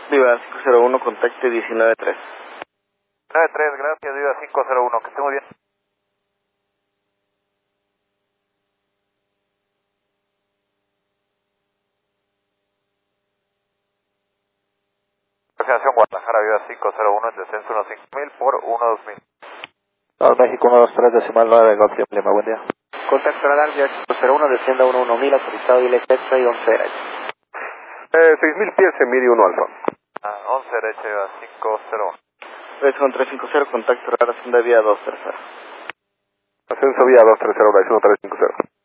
Viva 501, contacte 193. 93, gracias, Viva 501, que esté muy bien. Refinación Guadalajara, Viva 501, el descenso 15.000 por 12000. México 123, decimal 9, Golf Lima, buen día. Contacto radar Vía 501, descienda 11000, autorizado y Extra y 11 derecha. 6.000 pies en medio 1 alfa. 11 derecha, Viva 501. Red con 350, contacto radar, hacienda vía 230. Ascenso vía 230, Horizon 350.